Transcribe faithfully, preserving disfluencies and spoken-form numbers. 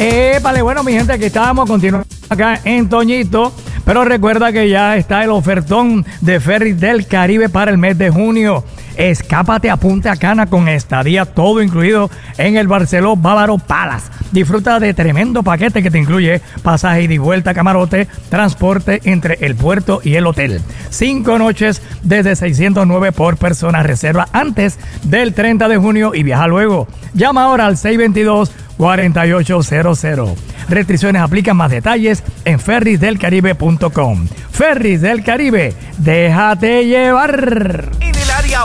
Épale, bueno, mi gente, aquí estábamos, continuando acá en Toñito. Pero recuerda que ya está el ofertón de Ferries del Caribe para el mes de junio. Escápate a Punta Cana con estadía, todo incluido en el Barceló Bávaro Palace. Disfruta de tremendo paquete que te incluye pasaje ida y vuelta, camarote, transporte entre el puerto y el hotel. Cinco noches desde seiscientos nueve por persona. Reserva antes del treinta de junio y viaja luego. Llama ahora al seis dos dos, cuatro ocho cero cero. Restricciones aplican. Más detalles en ferries del caribe punto com. Ferries del Caribe, déjate llevar.